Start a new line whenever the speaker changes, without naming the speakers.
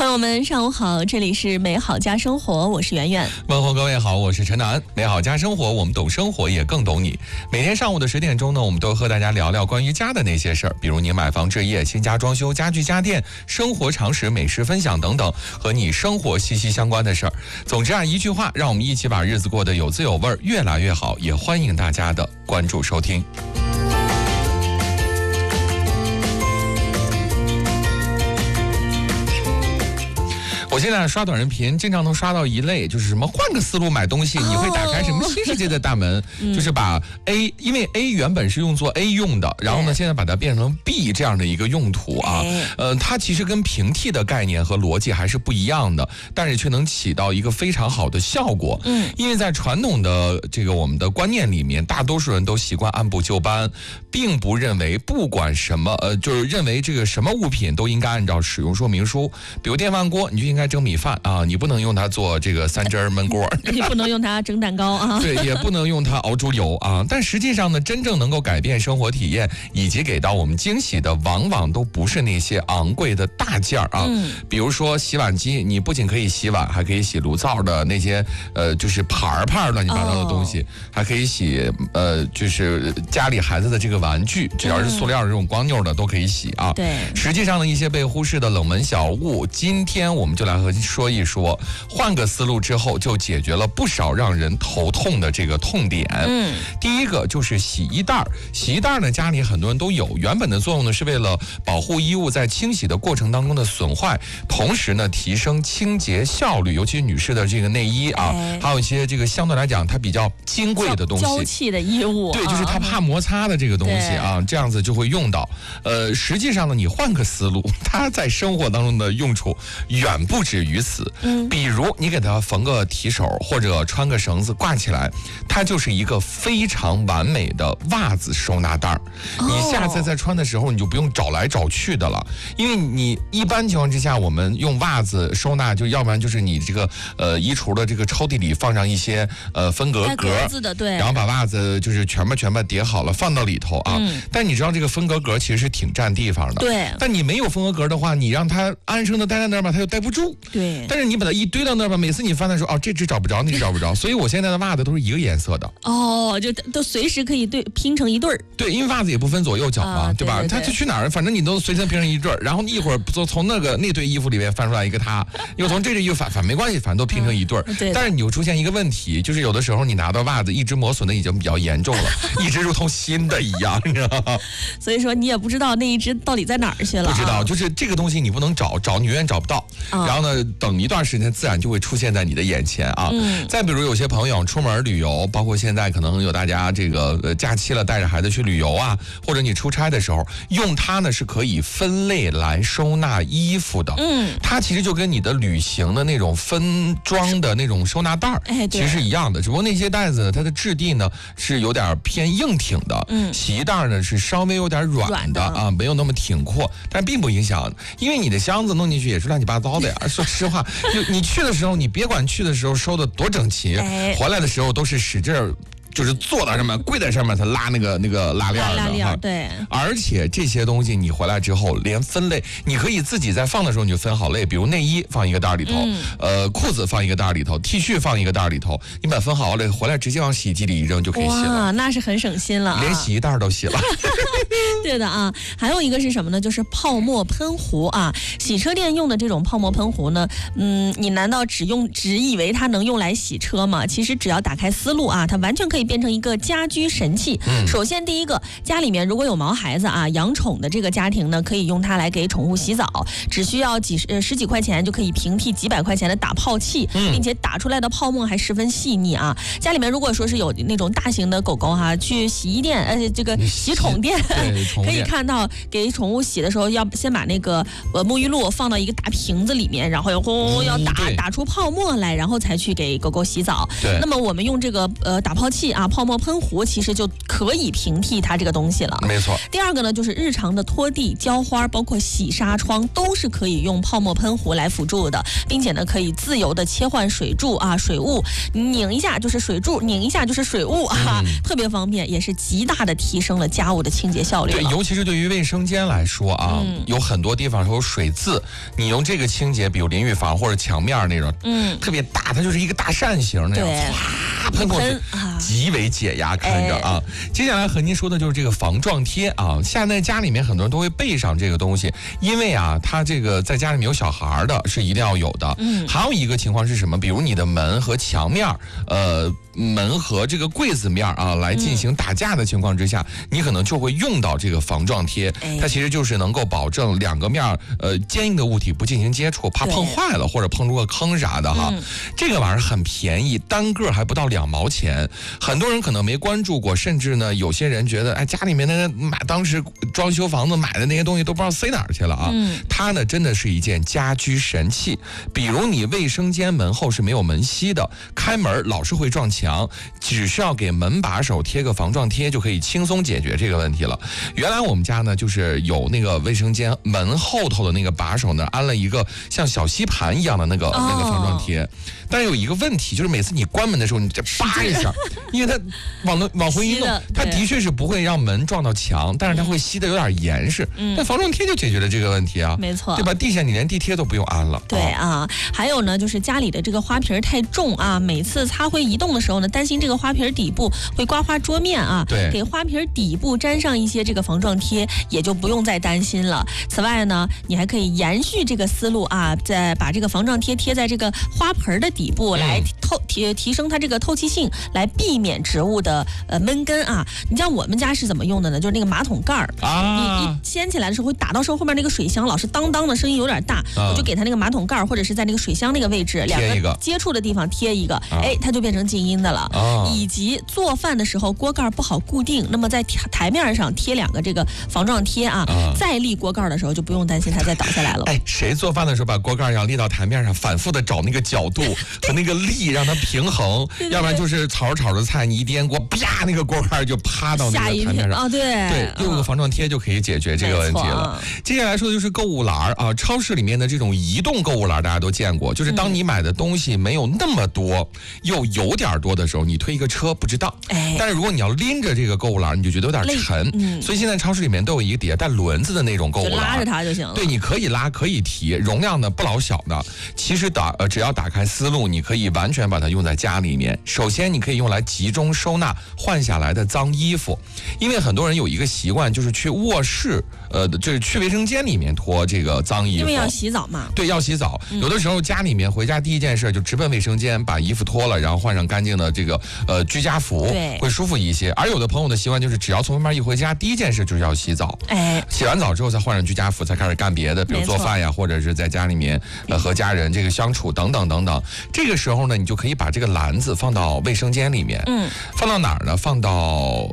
朋友们上午好，这里是美好家生活，我是圆圆。
问候各位好，我是陈楠。美好家生活，我们懂生活，也更懂你。每天上午的10点钟呢，我们都和大家聊聊关于家的那些事儿，比如你买房置业、新家装修、家具家电、生活常识、美食分享等等，和你生活息息相关的事儿。总之啊，一句话，让我们一起把日子过得有滋有味，越来越好。也欢迎大家的关注收听。我现在刷短视频，经常能刷到一类，就是什么换个思路买东西，你会打开什么新世界的大门？就是把 A， 因为 A 原本是用作 A 用的，然后呢，现在把它变成 B 这样的一个用途啊。它其实跟平替的概念和逻辑还是不一样的，但是却能起到一个非常好的效果。因为在传统的这个我们的观念里面，大多数人都习惯按部就班，并不认为不管什么就是认为这个什么物品都应该按照使用说明书，比如电饭锅，你就应该蒸米饭啊，你不能用它做这个3汁焖锅，
你不能用它蒸蛋糕啊，
对，也不能用它熬猪油啊。但实际上呢，真正能够改变生活体验以及给到我们惊喜的，往往都不是那些昂贵的大件啊。比如说洗碗机，你不仅可以洗碗，还可以洗炉灶的那些就是盘乱七八糟的东西，还可以洗就是家里孩子的这个玩具，只要是塑料这种光溜的都可以洗啊。
对，
实际上呢，一些被忽视的冷门小物，今天我们就来和说一说，换个思路之后就解决了不少让人头痛的这个痛点。第一个就是洗衣袋。洗衣袋呢，家里很多人都有，原本的作用呢是为了保护衣物在清洗的过程当中的损坏，同时呢提升清洁效率，尤其是女士的这个内衣啊，还有一些这个相对来讲它比较金贵的东西，
娇气的衣物，
对，就是它怕摩擦的这个东西啊，这样子就会用到。实际上呢，你换个思路，它在生活当中的用处远不止于此。比如你给它缝个提手，或者穿个绳子挂起来，它就是一个非常完美的袜子收纳袋。你下次再穿的时候，你就不用找来找去的了，因为你一般情况之下，我们用袜子收纳，就要不然就是你这个衣橱的这个抽屉里放上一些分隔格
子的，对，
然后把袜子就是全部叠好了放到里头啊。但你知道这个分隔格其实是挺占地方的，
对。
但你没有分隔格的话，你让它安生的待在那儿吧，它又待不住，
对。
但是你把它一堆到那儿吧，每次你翻的时候，这只找不着，那只找不着，所以我现在的袜子都是一个颜色的。
就都随时可以拼成一对儿。
对，因为袜子也不分左右脚嘛，对吧？
对，
它就去哪儿，反正你都随身拼成一对儿，然后你一会儿从那对衣服里面翻出来一个它，又从这衣服反没关系，反正都拼成一对儿。但是你又出现一个问题，就是有的时候你拿到袜子一直磨损的已经比较严重了，一直如同新的一样，你知道吗？
所以说你也不知道那一只到底在哪儿去了。
不知道，就是这个东西你不能找你永远找不到。然后呢，等一段时间自然就会出现在你的眼前啊。再比如有些朋友出门旅游，包括现在可能有大家这个假期了，带着孩子去旅游啊，或者你出差的时候，用它呢是可以分类来收纳衣服的。它其实就跟你的旅行的那种分装的那种收纳袋其实是一样的，只不过那些袋子它的质地呢是有点偏硬挺的，洗衣袋呢是稍微有点软的啊，没有那么挺阔，但并不影响，因为你的箱子弄进去也是乱七八糟的呀。说实话，你去的时候，你别管去的时候收的多整齐，回来的时候都是使劲儿。就是坐在上面，跪在上面，他拉那个拉链的，
对。
而且这些东西你回来之后，连分类，你可以自己在放的时候你就分好类，比如内衣放一个袋里头，裤子放一个袋里头 ，T 恤放一个袋里头，你把它分好了，回来直接往洗衣机里一扔就可以洗了。
哇，那是很省心了，
连洗衣袋都洗了。
对的啊，还有一个是什么呢？就是泡沫喷壶啊。洗车店用的这种泡沫喷壶呢，你难道只以为它能用来洗车吗？其实只要打开思路啊，它完全可以变成一个家居神器。首先第一个，家里面如果有毛孩子啊，养宠的这个家庭呢，可以用它来给宠物洗澡，只需要十几块钱就可以平替几百块钱的打泡器，并且打出来的泡沫还十分细腻啊。家里面如果说是有那种大型的狗狗哈，去洗衣店这个洗宠店可以看到给宠物洗的时候要先把那个沐浴露放到一个大瓶子里面，然后要打出泡沫来，然后才去给狗狗洗澡。那么我们用这个打泡器啊，泡沫喷壶其实就可以平替它这个东西了。
没错。
第二个呢，就是日常的拖地、浇花，包括洗纱窗，都是可以用泡沫喷壶来辅助的，并且呢，可以自由的切换水柱啊、水雾，拧一下就是水柱，拧一下就是水雾啊，特别方便，也是极大的提升了家务的清洁效率了。
对，尤其是对于卫生间来说啊，有很多地方有水渍，你用这个清洁，比如淋浴房或者墙面那种，特别大，它就是一个大扇形那样，唰喷过去，极为解压，看着啊。接下来和您说的就是这个防撞贴啊，现在家里面很多人都会备上这个东西，因为啊，它这个在家里面有小孩的是一定要有的。还有一个情况是什么？比如你的门和墙面，门和这个柜子面啊，来进行打架的情况之下，你可能就会用到这个防撞贴。它其实就是能够保证两个面坚硬的物体不进行接触，怕碰坏了或者碰出个坑啥的哈。这个玩意儿很便宜，单个还不到2毛钱。很多人可能没关注过，甚至呢有些人觉得，哎，家里面那个当时装修房子买的那些东西都不知道塞哪儿去了啊。它呢真的是一件家居神器。比如你卫生间门后是没有门吸的，开门老是会撞墙，只是要给门把手贴个防撞贴就可以轻松解决这个问题了。原来我们家呢就是有那个卫生间门后头的那个把手呢安了一个像小吸盘一样的那个防撞贴，但是有一个问题，就是每次你关门的时候你这叭一下，因为它往回一弄，它的确是不会让门撞到墙，但是它会吸得有点严实。那防撞贴就解决了这个问题啊，
没错，
对吧？地下你连地贴都不用安了。
对啊，还有呢，就是家里的这个花瓶太重啊，每次擦灰移动的时候呢，担心这个花瓶底部会刮花桌面啊，
对，
给花瓶底部粘上一些这个防撞贴，也就不用再担心了。此外呢，你还可以延续这个思路啊，再把这个防撞贴贴在这个花盆的底部，来提升它这个透气性，来避免植物的闷根啊。你像我们家是怎么用的呢？就是那个马桶盖儿啊，你一掀起来的时候会打到手后面那个水箱，老是当当的声音有点大，我就给它那个马桶盖儿或者是在那个水箱那个位置，两个接触的地方贴一个，哎，它就变成静音的了。以及做饭的时候锅盖不好固定，那么在台面上贴2个这个防撞贴啊，再立锅盖的时候就不用担心它再倒下来了。
哎，谁做饭的时候把锅盖要立到台面上，反复的找那个角度和那个力让它平衡，要不然就是炒着菜，你一颠锅，啪，那个锅盖就趴到那个台面上
啊。对，
用个防撞贴就可以解决这个问题了。接下来说的就是购物篮啊，超市里面的这种移动购物篮大家都见过，就是当你买的东西没有那么多，又有点多的时候，你推一个车不值当。但是如果你要拎着这个购物篮，你就觉得有点沉。所以现在超市里面都有一个底下带轮子的那种购物篮，
拉着它就行了。
对，你可以拉可以提，容量呢不老小的。其实只要打开思路，你可以完全把它用在家里面。首先你可以用来集中收纳换下来的脏衣服，因为很多人有一个习惯，就是去卧室就是去卫生间里面脱这个脏衣服，
因为要洗澡嘛。
对，要洗澡。有的时候家里面回家第一件事就直奔卫生间，把衣服脱了，然后换上干净的这个居家服，会舒服一些。而有的朋友的习惯就是，只要从外面一回家，第一件事就是要洗澡。洗完澡之后再换上居家服，才开始干别的，比如做饭呀，或者是在家里面和家人这个相处等等等等。这个时候呢，你就可以把这个篮子放到卫生间里面。放到哪儿呢？放到